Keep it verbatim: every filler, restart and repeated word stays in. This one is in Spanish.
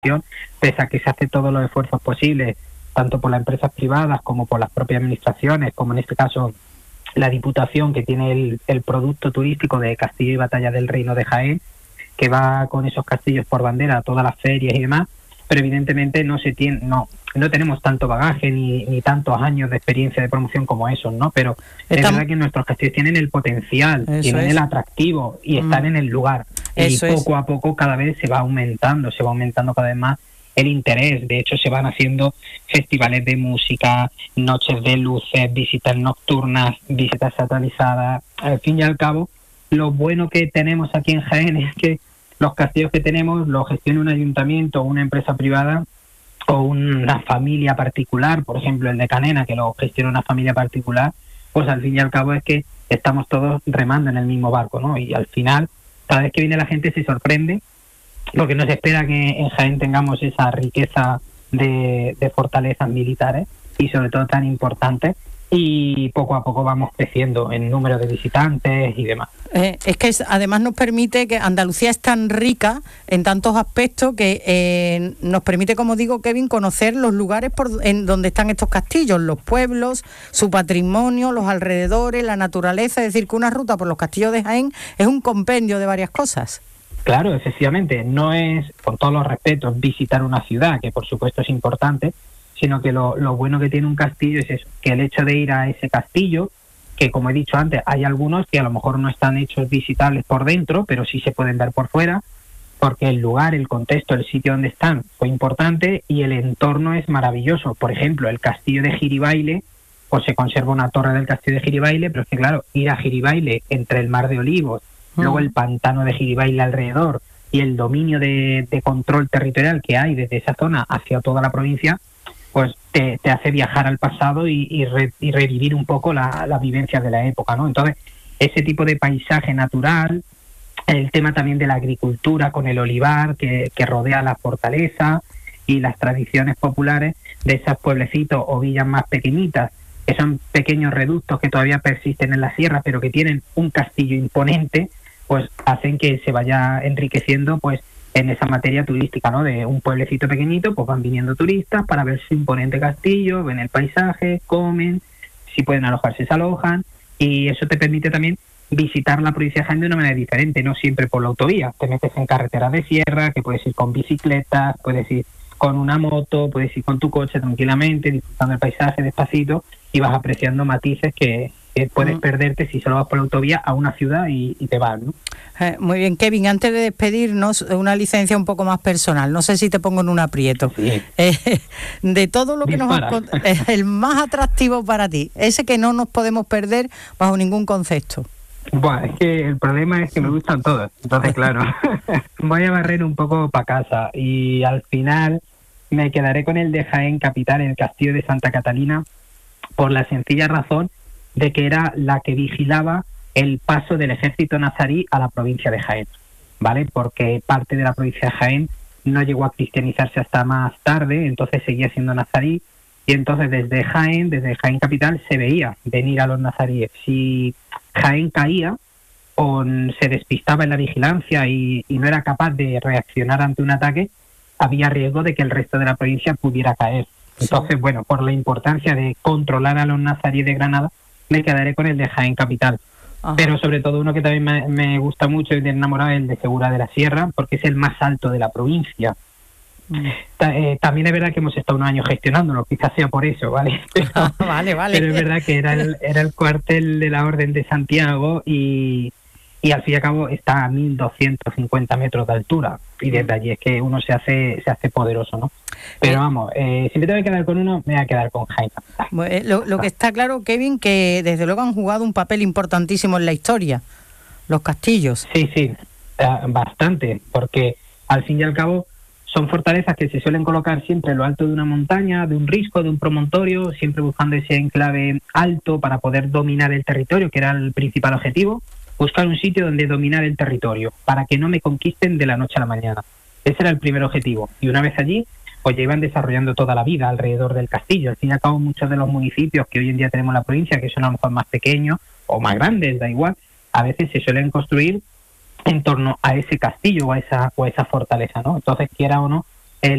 pese a que se hace todos los esfuerzos posibles, tanto por las empresas privadas como por las propias administraciones, como en este caso la Diputación, que tiene el, el producto turístico de Castillo y Batalla del Reino de Jaén, que va con esos castillos por bandera a todas las ferias y demás, pero evidentemente no se tiene, no, no tenemos tanto bagaje ni, ni tantos años de experiencia de promoción como esos, ¿no? Pero es Estamos... verdad que nuestros castillos tienen el potencial, Eso tienen es. el atractivo y mm. están en el lugar. Eso y poco es. a poco cada vez se va aumentando, se va aumentando cada vez más el interés. De hecho, se van haciendo festivales de música, noches de luces, visitas nocturnas, visitas satelizadas. Al fin y al cabo, lo bueno que tenemos aquí en Jaén es que los castillos que tenemos los gestiona un ayuntamiento, una empresa privada o una familia particular. Por ejemplo, el de Canena, que lo gestiona una familia particular, pues al fin y al cabo es que estamos todos remando en el mismo barco, ¿no? Y al final, cada vez que viene la gente se sorprende, porque no se espera que en Jaén tengamos esa riqueza de, de fortalezas militares y sobre todo tan importantes, y poco a poco vamos creciendo en número de visitantes y demás. Eh, es que es, además nos permite, que Andalucía es tan rica en tantos aspectos que eh, nos permite, como digo, Kevin, conocer los lugares por en donde están estos castillos, los pueblos, su patrimonio, los alrededores, la naturaleza. Es decir, que una ruta por los castillos de Jaén es un compendio de varias cosas. Claro, efectivamente, no es, con todos los respetos, visitar una ciudad, que por supuesto es importante, sino que lo, lo bueno que tiene un castillo es eso, que el hecho de ir a ese castillo, que como he dicho antes, hay algunos que a lo mejor no están hechos visitables por dentro, pero sí se pueden ver por fuera, porque el lugar, el contexto, el sitio donde están fue importante y el entorno es maravilloso. Por ejemplo, el castillo de Giribaile, pues se conserva una torre del castillo de Giribaile, pero es que claro, ir a Giribaile entre el Mar de Olivos, mm. luego el pantano de Giribaile alrededor y el dominio de, de control territorial que hay desde esa zona hacia toda la provincia, pues te, te hace viajar al pasado y, y, re, y revivir un poco la, la vivencia de la época, ¿no? Entonces, ese tipo de paisaje natural, el tema también de la agricultura con el olivar que, que rodea la fortaleza y las tradiciones populares de esos pueblecitos o villas más pequeñitas, que son pequeños reductos que todavía persisten en la sierra, pero que tienen un castillo imponente, pues hacen que se vaya enriqueciendo, pues, en esa materia turística, ¿no? De un pueblecito pequeñito, pues van viniendo turistas para ver su imponente castillo, ven el paisaje, comen, si pueden alojarse se alojan, y eso te permite también visitar la provincia de Jaén de una manera diferente, no siempre por la autovía. Te metes en carreteras de sierra, que puedes ir con bicicletas, puedes ir con una moto, puedes ir con tu coche tranquilamente, disfrutando el paisaje despacito, y vas apreciando matices que, que puedes mm. perderte si solo vas por la autovía a una ciudad y, y te vas, ¿no? Eh, muy bien, Kevin, antes de despedirnos, una licencia un poco más personal, no sé si te pongo en un aprieto. Sí. Eh, de todo lo que Dispara. nos has contado, el más atractivo para ti, ese que no nos podemos perder bajo ningún concepto. Bueno, es que el problema es que me gustan todos, entonces claro, voy a barrer un poco para casa y al final me quedaré con el de Jaén capital, el castillo de Santa Catalina, por la sencilla razón de que era la que vigilaba el paso del ejército nazarí a la provincia de Jaén, ¿vale? Porque parte de la provincia de Jaén no llegó a cristianizarse hasta más tarde, entonces seguía siendo nazarí, y entonces desde Jaén, desde Jaén capital, se veía venir a los nazaríes. Si Jaén caía o se despistaba en la vigilancia y, y no era capaz de reaccionar ante un ataque, había riesgo de que el resto de la provincia pudiera caer. Entonces, sí. bueno, por la importancia de controlar a los nazaríes de Granada, me quedaré con el de Jaén capital. Ajá. Pero sobre todo uno que también me, me gusta mucho y de enamorado es el de Segura de la Sierra, porque es el más alto de la provincia. Mm. Ta, eh, también es verdad que hemos estado unos años gestionándolo, quizás sea por eso, ¿vale? Pero, vale, vale. Pero es verdad que era el, era el cuartel de la Orden de Santiago y, y al fin y al cabo está a mil doscientos cincuenta metros de altura, y desde allí es que uno se hace se hace poderoso, ¿no? Pero vamos, eh, si me tengo que quedar con uno, me voy a quedar con Jaén. Lo, lo que está claro, Kevin, que desde luego han jugado un papel importantísimo en la historia, los castillos. Sí, sí, uh, bastante, porque al fin y al cabo son fortalezas que se suelen colocar siempre en lo alto de una montaña, de un risco, de un promontorio, siempre buscando ese enclave alto para poder dominar el territorio, que era el principal objetivo, buscar un sitio donde dominar el territorio, para que no me conquisten de la noche a la mañana. Ese era el primer objetivo, y una vez allí, pues ya iban desarrollando toda la vida alrededor del castillo. Al fin y al cabo, muchos de los municipios que hoy en día tenemos en la provincia, que son a lo mejor más pequeños o más grandes, da igual, a veces se suelen construir en torno a ese castillo o a esa o a esa fortaleza, ¿no? Entonces, quiera o no,